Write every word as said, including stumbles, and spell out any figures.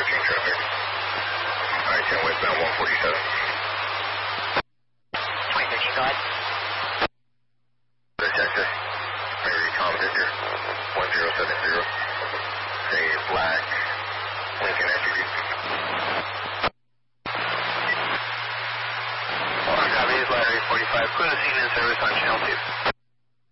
thirteen traffic. All right, ten westbound one forty-seven. twenty thirteen, go ahead.